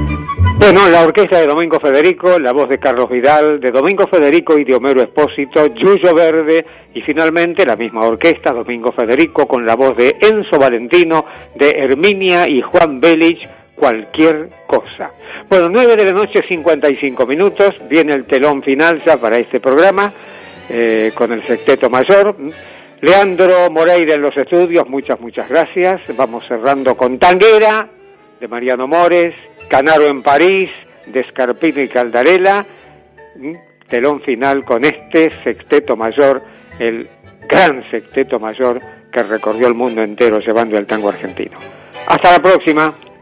Bueno, la orquesta de Domingo Federico, la voz de Carlos Vidal, de Domingo Federico y de Homero Espósito, Yuyo Verde, y finalmente la misma orquesta, Domingo Federico, con la voz de Enzo Valentino, de Herminia y Juan Belich, Cualquier Cosa. Bueno, 9:55 a.m, viene el telón final ya para este programa, con el Sexteto Mayor. Leandro Moreira en los estudios, muchas gracias. Vamos cerrando con Tanguera, de Mariano Mores, Canaro en París, de Scarpino y Caldarela. Telón final con este Sexteto Mayor, el gran Sexteto Mayor que recorrió el mundo entero llevando el tango argentino. Hasta la próxima.